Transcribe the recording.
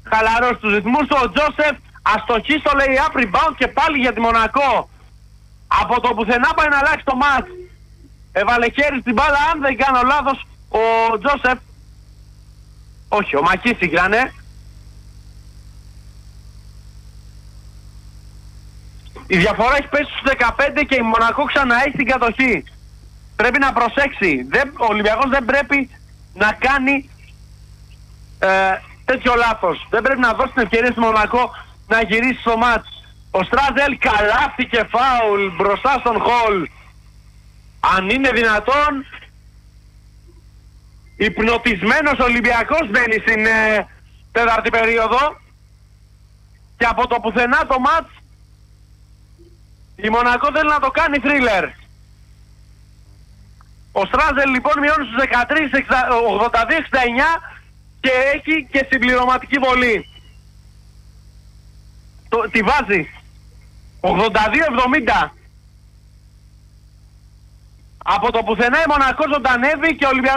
χαλαρός στους ρυθμούς του. Ο Τζόσεφ αστοχή στο lay-up, rebound και πάλι για τη Μονακό. Από το πουθενά πάει να αλλάξει το μάτς. Έβαλε χέρι στην μπάλα, αν δεν κάνω λάθος, ο Τζόσεφ. Όχι, ο Μακίσικ ήταν. Η διαφορά έχει πέσει στους 15 και η Μονακό ξαναέχει την κατοχή. Πρέπει να προσέξει. Ο Ολυμπιακός δεν πρέπει να κάνει τέτοιο λάθος. Δεν πρέπει να δώσει την ευκαιρία στη Μονακό να γυρίσει στο μάτς. Ο Στράζελ καλάφι και φάουλ μπροστά στον Χολ. Αν είναι δυνατόν, υπνοτισμένος Ολυμπιακός μπαίνει στην τέταρτη περίοδο και από το πουθενά το μάτς η Μονακό θέλει να το κάνει θρίλερ. Ο Στράζελ λοιπόν μειώνει στους 82-69 και έχει και συμπληρωματική βολή. Τη βάζει 82-70. Από το πουθενά η Μονακό ζωντανεύει και ο Ολυμπιακός